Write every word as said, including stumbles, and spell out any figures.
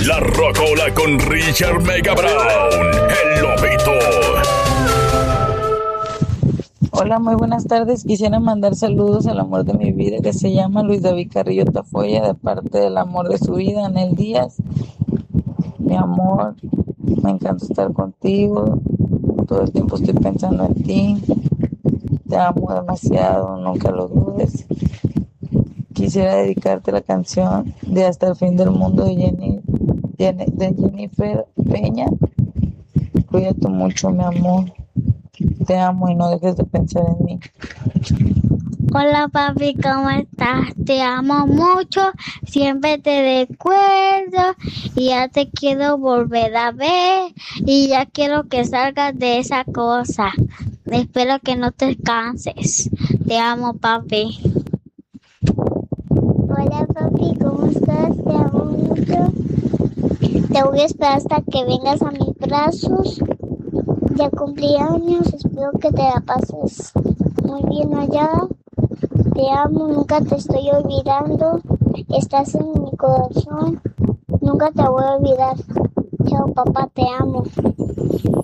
La Rocola con Richard Mega Brown, el Lobito. Hola, muy buenas tardes. Quisiera mandar saludos al amor de mi vida, que se llama Luis David Carrillo Tafoya, de parte del amor de su vida, Anel Díaz. Mi amor, me encanta estar contigo. Todo el tiempo estoy pensando en ti. Te amo demasiado, nunca lo dudes. Quisiera dedicarte la canción de Hasta el fin del mundo de Jenny, Jenny- de Jennifer Peña. Cuídate mucho, mi amor. Te amo y no dejes de pensar en mí. Hola papi, ¿cómo estás? Te amo mucho, siempre te recuerdo y ya te quiero volver a ver y ya quiero que salgas de esa cosa. Espero que no te canses. Te amo, papi. Hola papi, ¿cómo estás? Te amo mucho. Te voy a esperar hasta que vengas a mis brazos. Ya cumplí años, espero que te la pases muy bien allá. Te amo, nunca te estoy olvidando. Estás en mi corazón. Nunca te voy a olvidar. Chao, papá, te amo.